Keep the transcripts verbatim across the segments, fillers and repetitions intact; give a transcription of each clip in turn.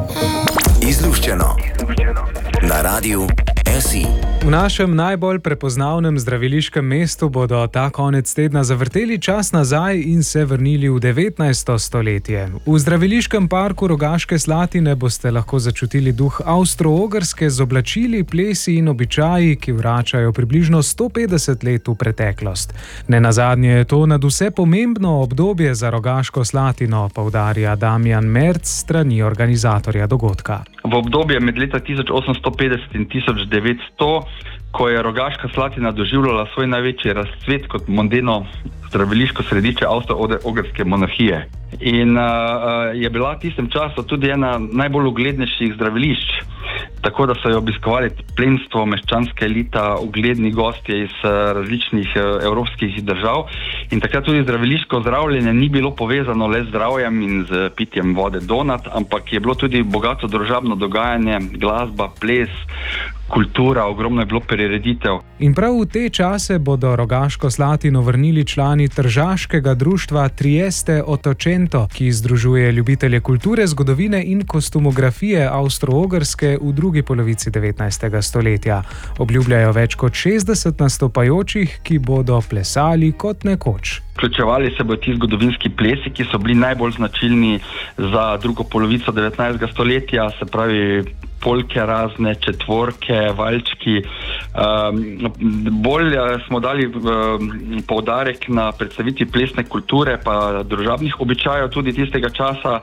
Izluščeno na Radiu S I. V našem najbolj prepoznavnem zdraviliškem mestu bodo ta konec tedna zavrteli čas nazaj in se vrnili v devetnajsto stoletje. V zdraviliškem parku Rogaške Slatine boste lahko začutili duh Avstro-Ogrske z oblačili, plesi in običaji, ki vračajo približno sto petdeset let v preteklost. Nenazadnje je to nadvse pomembno obdobje za Rogaško Slatino, poudarja Damjan Merc s strani organizatorja dogodka. V obdobje med leta tisoč osemsto petdeset in tisoč devetsto, ko je Rogaška Slatina doživljala svoj največji razcvet kot mondeno zdraviliško središče Avstro-Ogrske monarhije. In uh, je bila v tistem času tudi ena najbolj uglednejših zdravilišč, tako da so jo obiskovali plemstvo, meščanska elita, ugledni gostje iz uh, različnih uh, evropskih držav. In takrat tudi zdraviliško zdravljenje ni bilo povezano le z zdravjem in z pitjem vode donat, ampak je bilo tudi bogato družabno dogajanje, glasba, ples, kultura, ogromno je bilo prireditev. In prav v te čase bodo Rogaško Slatino vrnili člani tržaškega društva Trieste Ottocento, ki združuje ljubitelje kulture, zgodovine in kostumografije Avstro-Ogrske v drugi polovici devetnajstega stoletja. Obljubljajo več kot šestdeset nastopajočih, ki bodo plesali kot nekoč. Vključevali se bodo ti zgodovinski plesi, ki so bili najbolj značilni za drugo polovico devetnajstega stoletja, se pravi polke razne, četvorke, valčki. Um, bolj smo dali um, poudarek na predstavitvi plesne kulture pa družabnih običajev tudi tistega časa.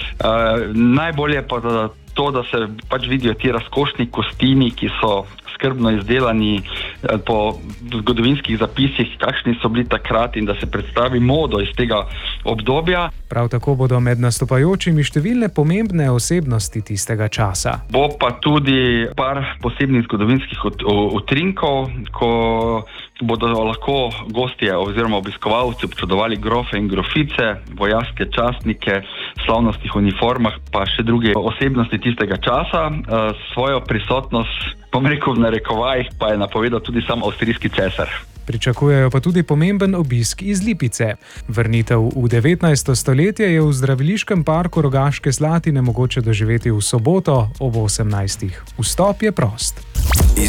Uh, najbolje pa da to, da se pač vidijo ti razkošni kostimi, ki so skrbno izdelani po zgodovinskih zapisih, kakšni so bili takrat in da se predstavi modo iz tega obdobja. Prav tako bodo med nastopajočimi številne pomembne osebnosti tistega časa. Bo pa tudi par posebnih zgodovinskih utrinkov, ko bodo lahko gostje oziroma obiskovalci občudovali grofe in grofice, vojaške častnike, slavnostnih uniformah, pa še druge osebnosti tistega časa. Svojo prisotnost, bom rekel v narekovajih, pa je napovedal tudi sam avstrijski cesar. Pričakujejo pa tudi pomemben obisk iz Lipice. Vrnitev v devetnajsto stoletje je v zdraviliškem parku Rogaške Slatine mogoče doživeti v soboto ob osemnajstih. Vstop je prost.